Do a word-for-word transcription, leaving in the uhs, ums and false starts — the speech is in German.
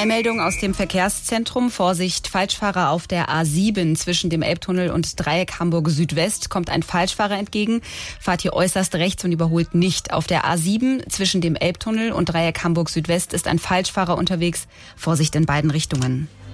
Eilmeldung aus dem Verkehrszentrum. Vorsicht, Falschfahrer auf der A sieben zwischen dem Elbtunnel und Dreieck Hamburg Südwest. Kommt ein Falschfahrer entgegen. Fahrt hier äußerst rechts und überholt nicht. Auf der A sieben zwischen dem Elbtunnel und Dreieck Hamburg Südwest ist ein Falschfahrer unterwegs. Vorsicht in beiden Richtungen.